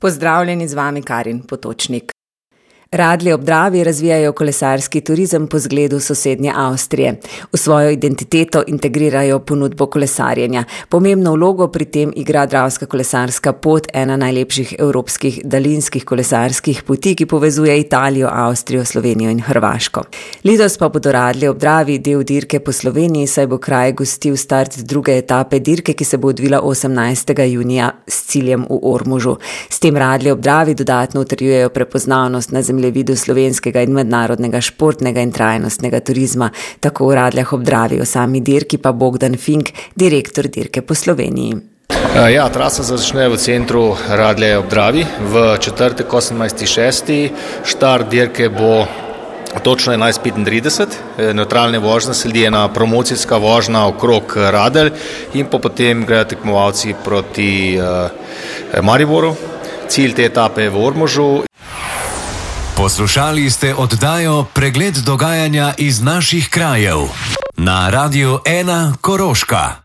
Pozdravljeni, z vami Karin Potočnik. Radlje ob Dravi razvijajo kolesarski turizem po zgledu sosednje Avstrije. V svojo identiteto integrirajo ponudbo kolesarjenja. Pomembno vlogo pri tem igra Dravska kolesarska pot, ena najlepših evropskih daljinskih kolesarskih poti, ki povezuje Italijo, Avstrijo, Slovenijo in Hrvaško. Letos pa bodo Radlje ob Dravi del dirke po Sloveniji, saj bo kraj gostil start druge etape dirke, ki se bo odvila 18. junija s ciljem v Ormožu. S tem Radlje ob Dravi dodatno utrjujejo prepoznavnost na zemljevidu slovenskega in mednarodnega športnega in trajnostnega turizma, tako v Radljah ob Dravi. O sami dirki pa Bogdan Fink, direktor dirke po Sloveniji. Trasa začne v centru Radlje ob Dravi v četrtek 18.6. Štart dirke bo točno 11.35, nevtralne vožnje, sledi ena promocijska vožnja okrog Radelj in potem grejo tekmovalci proti Mariboru. Cilj te etape je v Ormožu. Poslušali ste oddajo Pregled dogajanja iz naših krajev na Radiu 1 Koroška.